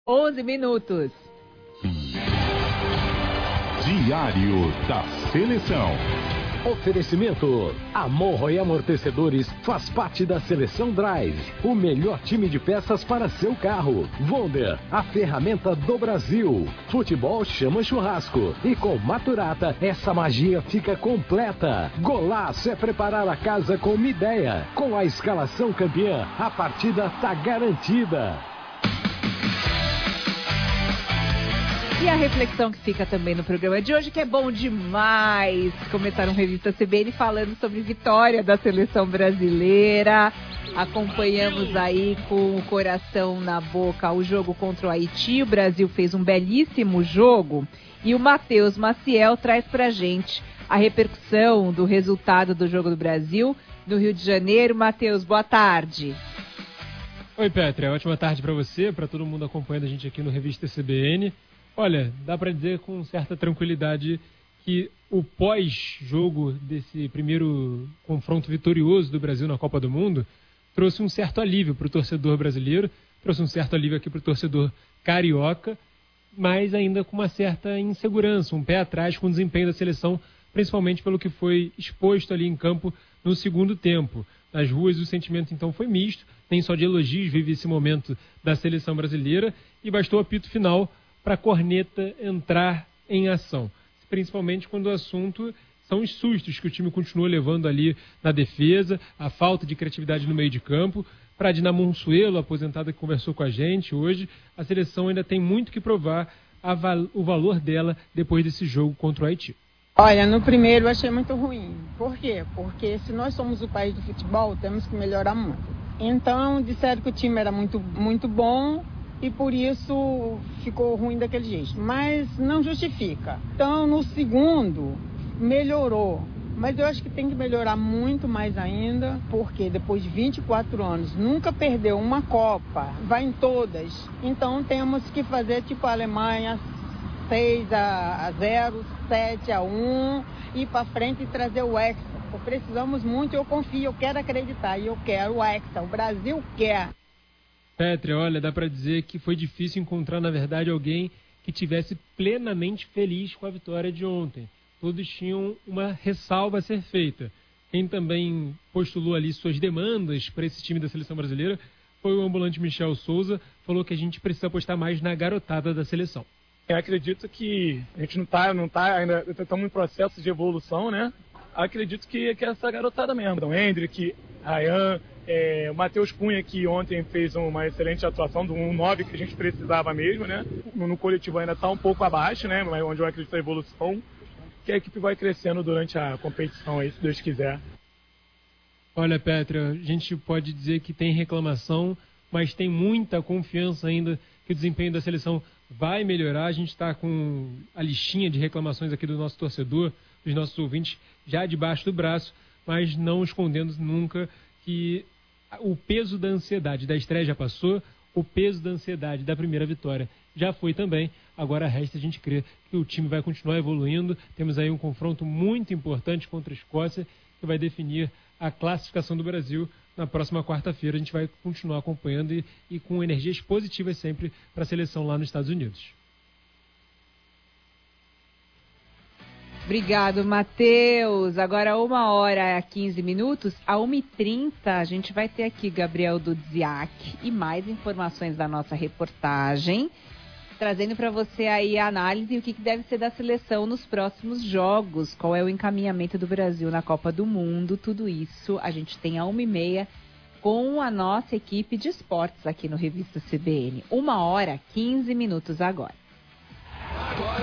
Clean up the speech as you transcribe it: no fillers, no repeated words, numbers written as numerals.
11 minutos. Diário da Seleção. Oferecimento: Amorro e Amortecedores faz parte da Seleção Drive, o melhor time de peças para seu carro. Wonder, a ferramenta do Brasil. Futebol chama churrasco e com Maturata essa magia fica completa. Golaço é preparar a casa com uma ideia. Com a escalação campeã, a partida tá garantida. E a reflexão que fica também no programa de hoje, que é bom demais começar uma revista CBN falando sobre vitória da seleção brasileira. Acompanhamos aí com o coração na boca o jogo contra o Haiti. O Brasil fez um belíssimo jogo e o Matheus Maciel traz pra gente a repercussão do resultado do jogo do Brasil no Rio de Janeiro. Matheus, boa tarde. Oi, Pétria, ótima tarde para você, para todo mundo acompanhando a gente aqui no Revista CBN. Olha, dá para dizer com certa tranquilidade que o pós-jogo desse primeiro confronto vitorioso do Brasil na Copa do Mundo trouxe um certo alívio para o torcedor brasileiro, trouxe um certo alívio aqui para o torcedor carioca, mas ainda com uma certa insegurança, um pé atrás com o desempenho da seleção, principalmente pelo que foi exposto ali em campo no segundo tempo. Nas ruas o sentimento então foi misto, nem só de elogios vive esse momento da seleção brasileira e bastou o apito final para a corneta entrar em ação, principalmente quando o assunto são os sustos que o time continua levando ali na defesa, a falta de criatividade no meio de campo. Para a Dina Monsuelo, aposentada que conversou com a gente hoje, a seleção ainda tem muito que provar o valor dela depois desse jogo contra o Haiti. Olha, no primeiro eu achei muito ruim. Por quê? Porque se nós somos o país do futebol, temos que melhorar muito. Então, disseram que o time era muito, muito bom, e por isso ficou ruim daquele jeito. Mas não justifica. Então, no segundo, melhorou. Mas eu acho que tem que melhorar muito mais ainda, porque depois de 24 anos, nunca perdeu uma Copa, vai em todas. Então, temos que fazer tipo a Alemanha, 6-0, 7-1, ir para frente e trazer o Hexa. Precisamos muito, eu confio, eu quero acreditar, e eu quero o Hexa, o Brasil quer. Pétria, olha, dá para dizer que foi difícil encontrar, na verdade, alguém que tivesse plenamente feliz com a vitória de ontem. Todos tinham uma ressalva a ser feita. Quem também postulou ali suas demandas para esse time da seleção brasileira foi o ambulante Michel Souza, falou que a gente precisa apostar mais na garotada da seleção. Eu acredito que a gente não tá ainda, estamos em processo de evolução, né? Acredito que essa garotada mesmo, então Hendrick, Ryan, o Matheus Cunha, que ontem fez uma excelente atuação, do 1-9 que a gente precisava mesmo, né? No coletivo ainda está um pouco abaixo, né? Mas onde eu acredito a evolução, que a equipe vai crescendo durante a competição aí, se Deus quiser. Olha, Pétria, a gente pode dizer que tem reclamação, mas tem muita confiança ainda que o desempenho da seleção vai melhorar. A gente está com a listinha de reclamações aqui do nosso torcedor, dos nossos ouvintes, já debaixo do braço, mas não escondendo nunca que o peso da ansiedade da estreia já passou, o peso da ansiedade da primeira vitória já foi também. Agora resta a gente crer que o time vai continuar evoluindo. Temos aí um confronto muito importante contra a Escócia, que vai definir a classificação do Brasil na próxima quarta-feira. A gente vai continuar acompanhando e com energias positivas sempre para a seleção lá nos Estados Unidos. Obrigado, Matheus. Agora 1h15, a 1h30 a gente vai ter aqui Gabriel Dudziak e mais informações da nossa reportagem, trazendo para você aí a análise e o que deve ser da seleção nos próximos jogos, qual é o encaminhamento do Brasil na Copa do Mundo, tudo isso a gente tem a 1h30 com a nossa equipe de esportes aqui no Revista CBN. 1h15 agora.